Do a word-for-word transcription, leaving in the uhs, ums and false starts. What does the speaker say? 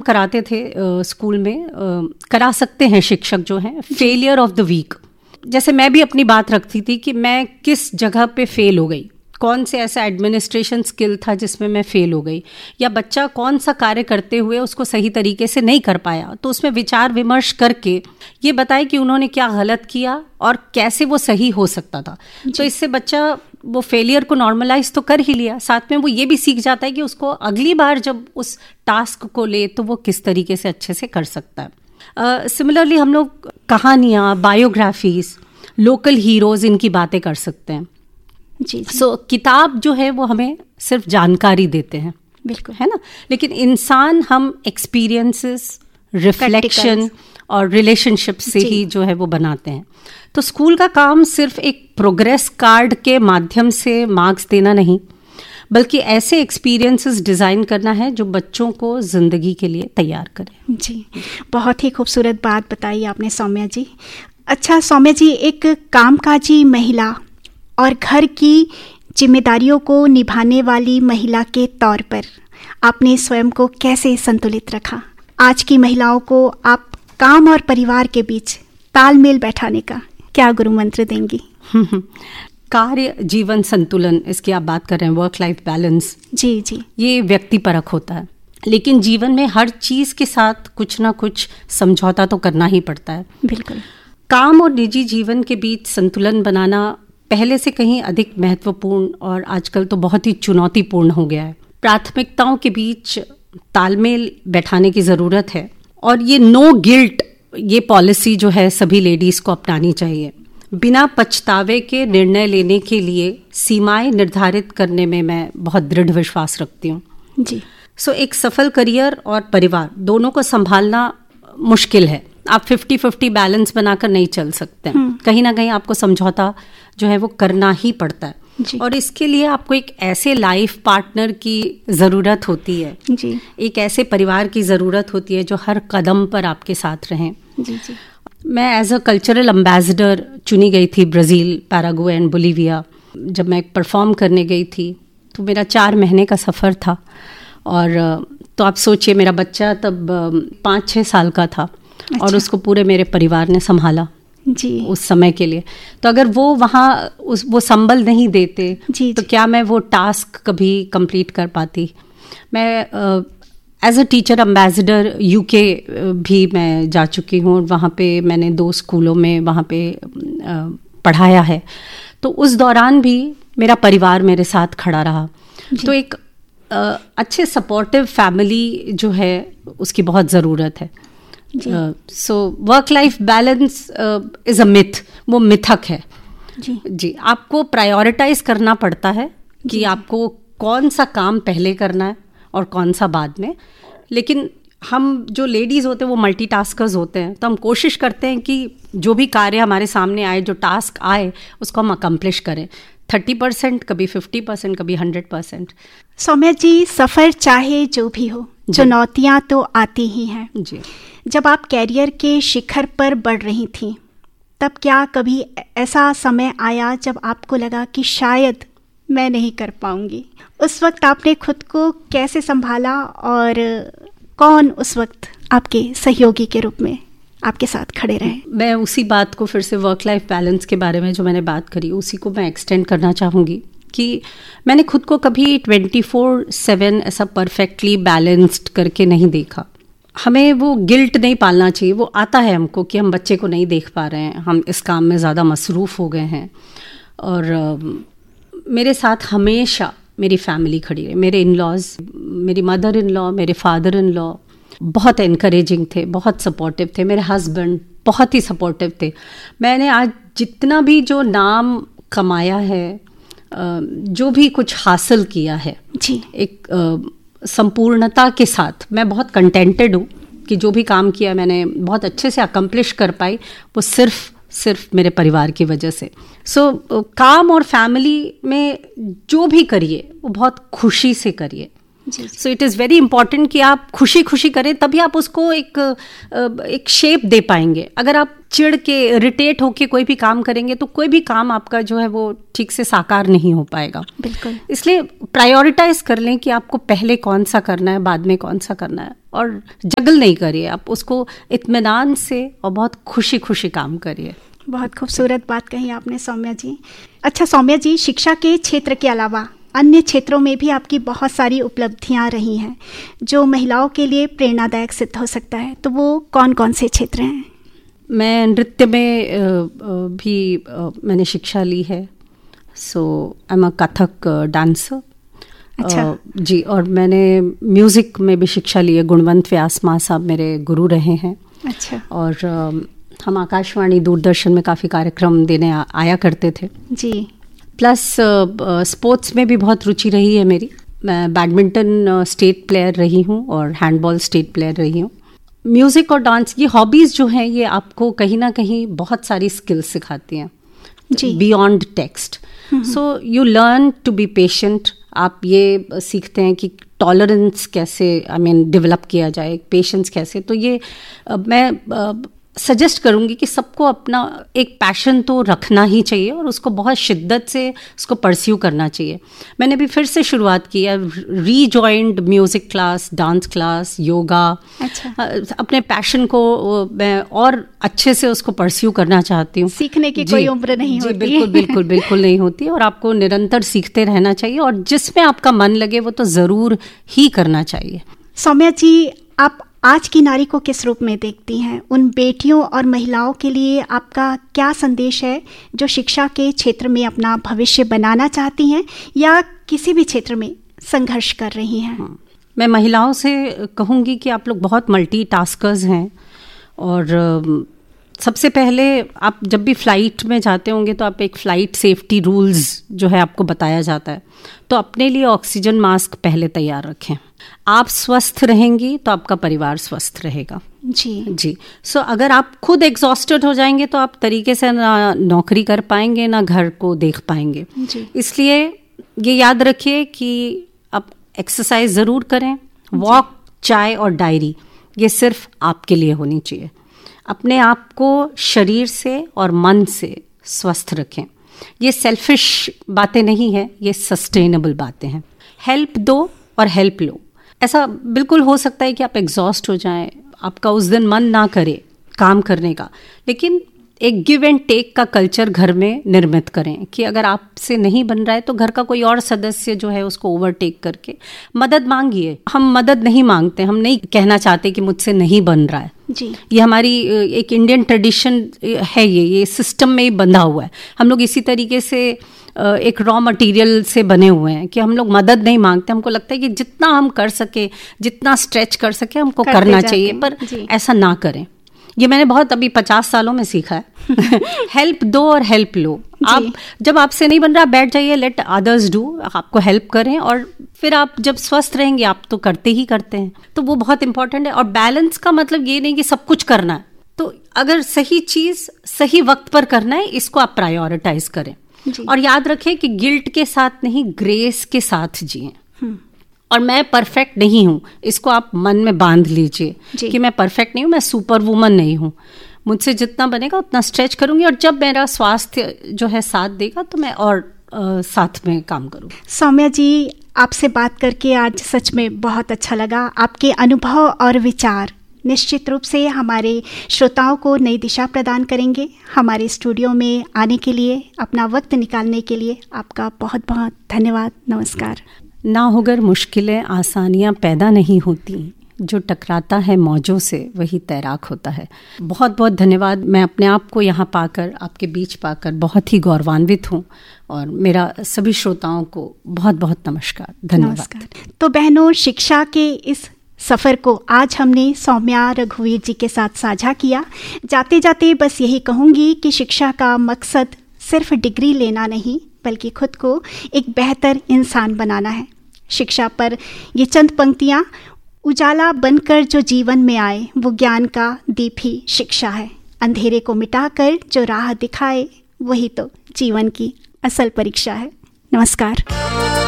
कराते थे स्कूल में, आ, करा सकते हैं शिक्षक जो हैं, फेलियर ऑफ द वीक। जैसे मैं भी अपनी बात रखती थी कि मैं किस जगह पे फेल हो गई, कौन से ऐसा एडमिनिस्ट्रेशन स्किल था जिसमें मैं फेल हो गई, या बच्चा कौन सा कार्य करते हुए उसको सही तरीके से नहीं कर पाया, तो उसमें विचार विमर्श करके ये बताए कि उन्होंने क्या गलत किया और कैसे वो सही हो सकता था। तो इससे बच्चा वो फेलियर को नॉर्मलाइज तो कर ही लिया, साथ में वो ये भी सीख जाता है कि उसको अगली बार जब उस टास्क को ले तो वो किस तरीके से अच्छे से कर सकता है। सिमिलरली uh, हम लोग कहानियाँ, बायोग्राफीज, लोकल हीरोज, इनकी बातें कर सकते हैं। जी, जी। सो so, किताब जो है वो हमें सिर्फ जानकारी देते हैं, बिल्कुल, है ना, लेकिन इंसान हम एक्सपीरियंसेस, रिफ्लेक्शन और रिलेशनशिप से ही जो है वो बनाते हैं। तो स्कूल का काम सिर्फ एक प्रोग्रेस कार्ड के माध्यम से मार्क्स देना नहीं, बल्कि ऐसे एक्सपीरियंसेस डिज़ाइन करना है जो बच्चों को ज़िंदगी के लिए तैयार करें। जी, बहुत ही खूबसूरत बात बताई आपने सौम्या जी। अच्छा सौम्या जी, एक कामकाजी महिला और घर की जिम्मेदारियों को निभाने वाली महिला के तौर पर आपने स्वयं को कैसे संतुलित रखा? आज की महिलाओं को आप काम और परिवार के बीच तालमेल बैठाने का क्या गुरु मंत्र देंगी? कार्य जीवन संतुलन, इसकी आप बात कर रहे हैं, वर्क लाइफ बैलेंस। जी जी, ये व्यक्तिपरक होता है, लेकिन जीवन में हर चीज़ के साथ कुछ ना कुछ समझौता तो करना ही पड़ता है। बिल्कुल। काम और निजी जीवन के बीच संतुलन बनाना पहले से कहीं अधिक महत्वपूर्ण और आजकल तो बहुत ही चुनौतीपूर्ण हो गया है। प्राथमिकताओं के बीच तालमेल बैठाने की ज़रूरत है, और ये नो गिल्ट, ये पॉलिसी जो है सभी लेडीज़ को अपनानी चाहिए। बिना पछतावे के निर्णय लेने के लिए सीमाएं निर्धारित करने में मैं बहुत दृढ़ विश्वास रखती हूँ। जी। सो so, एक सफल करियर और परिवार दोनों को संभालना मुश्किल है। आप फिफ्टी फिफ्टी बैलेंस बनाकर नहीं चल सकते हैं। कहीं ना कहीं आपको समझौता जो है वो करना ही पड़ता है। जी। और इसके लिए आपको एक ऐसे लाइफ पार्टनर की ज़रूरत होती है। जी। एक ऐसे परिवार की ज़रूरत होती है जो हर कदम पर आपके साथ रहें। जी जी। मैं एज अ कल्चरल एम्बेसडर चुनी गई थी ब्राज़ील, पैराग्वे एंड बोलीविया। जब मैं परफॉर्म करने गई थी तो मेरा चार महीने का सफ़र था, और तो आप सोचिए मेरा बच्चा तब पाँच छः साल का था। अच्छा। और उसको पूरे मेरे परिवार ने संभाला जी उस समय के लिए। तो अगर वो वहाँ उस वो संबल नहीं देते जी, तो जी. क्या मैं वो टास्क कभी कंप्लीट कर पाती। मैं as a teacher ambassador UK भी मैं जा चुकी हूँ, वहाँ पे मैंने दो स्कूलों में वहाँ पे uh, पढ़ाया है। तो उस दौरान भी मेरा परिवार मेरे साथ खड़ा रहा। तो एक uh, अच्छे सपोर्टिव फैमिली जो है उसकी बहुत ज़रूरत है। So work life balance is a myth, वो मिथक है। जी जी, आपको प्रायोरिटाइज करना पड़ता है कि आपको कौन सा काम पहले करना है और कौन सा बाद में। लेकिन हम जो लेडीज़ होते हैं वो मल्टीटास्कर्स होते हैं, तो हम कोशिश करते हैं कि जो भी कार्य हमारे सामने आए, जो टास्क आए, उसको हम अकम्प्लिश करें। थर्टी परसेंट, कभी फिफ्टी परसेंट, कभी हंड्रेड परसेंट। सौम्या जी, सफ़र चाहे जो भी हो, चुनौतियाँ तो आती ही हैं। जी। जब आप कैरियर के शिखर पर बढ़ रही थीं, तब क्या कभी ऐसा समय आया जब आपको लगा कि शायद मैं नहीं कर पाऊंगी? उस वक्त आपने खुद को कैसे संभाला, और कौन उस वक्त आपके सहयोगी के रूप में आपके साथ खड़े रहे? मैं उसी बात को फिर से वर्क लाइफ बैलेंस के बारे में जो मैंने बात करी, उसी को मैं एक्सटेंड करना चाहूँगी कि मैंने खुद को कभी ट्वेंटी फोर सेवन ऐसा परफेक्टली बैलेंस्ड करके नहीं देखा। हमें वो गिल्ट नहीं पालना चाहिए। वो आता है हमको कि हम बच्चे को नहीं देख पा रहे हैं, हम इस काम में ज़्यादा मसरूफ़ हो गए हैं। और uh, मेरे साथ हमेशा मेरी फैमिली खड़ी रही। मेरे इन लॉज, मेरी मदर इन लॉ, मेरे फादर इन लॉ बहुत एनकरेजिंग थे, बहुत सपोर्टिव थे। मेरे हस्बैंड बहुत ही सपोर्टिव थे। मैंने आज जितना भी जो नाम कमाया है, जो भी कुछ हासिल किया है, जी, एक संपूर्णता के साथ मैं बहुत कंटेंटेड हूँ कि जो भी काम किया मैंने बहुत अच्छे से अकम्प्लिश कर पाई, वो सिर्फ सिर्फ मेरे परिवार की वजह से। सो so, काम और फैमिली में जो भी करिए वो बहुत खुशी से करिए। So it is very important कि आप खुशी खुशी करें, तभी आप उसको एक एक शेप दे पाएंगे। अगर आप चिढ़ के इरिटेट होके कोई भी काम करेंगे तो कोई भी काम आपका जो है वो ठीक से साकार नहीं हो पाएगा। बिल्कुल। इसलिए प्रायोरिटाइज कर लें कि आपको पहले कौन सा करना है, बाद में कौन सा करना है, और जगल नहीं करिए, आप उसको इत्मीनान से और बहुत खुशी खुशी काम करिए। बहुत खूबसूरत बात कही आपने सौम्या जी। अच्छा सौम्या जी, शिक्षा के क्षेत्र के अलावा अन्य क्षेत्रों में भी आपकी बहुत सारी उपलब्धियां रही हैं जो महिलाओं के लिए प्रेरणादायक सिद्ध हो सकता है, तो वो कौन कौन से क्षेत्र हैं? मैं नृत्य में भी मैंने शिक्षा ली है। सो I am a Kathak dancer. अच्छा। जी, और मैंने म्यूज़िक में भी शिक्षा ली है। गुणवंत व्यास माँ साहब मेरे गुरु रहे हैं। अच्छा। और हम आकाशवाणी दूरदर्शन में काफ़ी कार्यक्रम देने आ, आया करते थे जी। प्लस स्पोर्ट्स में भी बहुत रुचि रही है मेरी। मैं बैडमिंटन स्टेट प्लेयर रही हूँ और हैंडबॉल स्टेट प्लेयर रही हूँ। म्यूज़िक और डांस, ये हॉबीज़ जो हैं ये आपको कहीं ना कहीं बहुत सारी स्किल्स सिखाती हैं beyond text. So you learn to be patient. आप ये सीखते हैं कि टॉलरेंस कैसे आई मीन डेवलप किया जाए, पेशेंस कैसे। तो ये uh, मैं uh, सजेस्ट करूँगी कि सबको अपना एक पैशन तो रखना ही चाहिए और उसको बहुत शिद्दत से उसको परस्यू करना चाहिए। मैंने भी फिर से शुरुआत की है, rejoined music class, dance class, yoga. अच्छा। अपने पैशन को मैं और अच्छे से उसको परस्यू करना चाहती हूँ। सीखने की कोई उम्र नहीं होती। बिल्कुल बिल्कुल बिल्कुल नहीं होती, और आपको निरंतर सीखते रहना चाहिए और जिसमें आपका मन लगे वो तो ज़रूर ही करना चाहिए। सौम्या जी, आप आज की नारी को किस रूप में देखती हैं? उन बेटियों और महिलाओं के लिए आपका क्या संदेश है जो शिक्षा के क्षेत्र में अपना भविष्य बनाना चाहती हैं या किसी भी क्षेत्र में संघर्ष कर रही हैं? हाँ, मैं महिलाओं से कहूँगी कि आप लोग बहुत मल्टीटास्कर्स हैं, और सबसे पहले आप जब भी फ़्लाइट में जाते होंगे तो आप एक फ़्लाइट सेफ्टी रूल्स जो है आपको बताया जाता है, तो अपने लिए ऑक्सीजन मास्क पहले तैयार रखें। आप स्वस्थ रहेंगी तो आपका परिवार स्वस्थ रहेगा। जी जी। सो so, अगर आप खुद एग्जॉस्टेड हो जाएंगे तो आप तरीके से ना नौकरी कर पाएंगे ना घर को देख पाएंगे। जी। इसलिए ये याद रखिए कि आप एक्सरसाइज ज़रूर करें। वॉक, चाय और डायरी ये सिर्फ आपके लिए होनी चाहिए। अपने आप को शरीर से और मन से स्वस्थ रखें। ये सेल्फिश बातें नहीं हैं, ये सस्टेनेबल बातें हैं। हेल्प दो और हेल्प लो। ऐसा बिल्कुल हो सकता है कि आप एग्जॉस्ट हो जाएं, आपका उस दिन मन ना करे काम करने का, लेकिन एक गिव एंड टेक का कल्चर घर में निर्मित करें कि अगर आपसे नहीं बन रहा है तो घर का कोई और सदस्य जो है उसको ओवरटेक करके मदद मांगिए। हम मदद नहीं मांगते, हम नहीं कहना चाहते कि मुझसे नहीं बन रहा है। जी। ये हमारी एक इंडियन ट्रेडिशन है, ये ये सिस्टम में ही बंधा हुआ है। हम लोग इसी तरीके से एक रॉ मटेरियल से बने हुए हैं कि हम लोग मदद नहीं मांगते। हमको लगता है कि जितना हम कर सके, जितना स्ट्रेच कर सके हमको करना चाहिए, पर ऐसा ना करें। ये मैंने बहुत अभी पचास सालों में सीखा है। हेल्प दो और हेल्प लो। आप जब आपसे नहीं बन रहा बैठ जाइए, लेट अदर्स डू, आपको हेल्प करें, और फिर आप जब स्वस्थ रहेंगे आप तो करते ही करते हैं। तो वो बहुत इंपॉर्टेंट है। और बैलेंस का मतलब ये नहीं कि सब कुछ करना है, तो अगर सही चीज सही वक्त पर करना है इसको आप प्रायोरिटाइज करें। और याद रखें कि गिल्ट के साथ नहीं, ग्रेस के साथ जिए। और मैं परफेक्ट नहीं हूँ, इसको आप मन में बांध लीजिए कि मैं परफेक्ट नहीं हूँ, मैं सुपर वुमन नहीं हूँ। मुझसे जितना बनेगा उतना स्ट्रेच करूँगी, और जब मेरा स्वास्थ्य जो है साथ देगा तो मैं और आ, साथ में काम करूँ। सौम्या जी, आपसे बात करके आज सच में बहुत अच्छा लगा। आपके अनुभव और विचार निश्चित रूप से हमारे श्रोताओं को नई दिशा प्रदान करेंगे। हमारे स्टूडियो में आने के लिए, अपना वक्त निकालने के लिए आपका बहुत बहुत धन्यवाद। नमस्कार। ना होकर मुश्किलें आसानियां पैदा नहीं होती, जो टकराता है मौजों से वही तैराक होता है। बहुत बहुत धन्यवाद। मैं अपने आप को यहाँ पाकर, आपके बीच पाकर बहुत ही गौरवान्वित हूँ, और मेरा सभी श्रोताओं को बहुत बहुत नमस्कार, धन्यवाद। नमस्कार। तो बहनों, शिक्षा के इस सफ़र को आज हमने सौम्या रघुवीर जी के साथ साझा किया। जाते जाते बस यही कहूँगी कि शिक्षा का मकसद सिर्फ डिग्री लेना नहीं, बल्कि खुद को एक बेहतर इंसान बनाना है। शिक्षा पर ये चंद पंक्तियाँ, उजाला बनकर जो जीवन में आए वो ज्ञान का दीप ही शिक्षा है। अंधेरे को मिटाकर जो राह दिखाए वही तो जीवन की असल परीक्षा है। नमस्कार।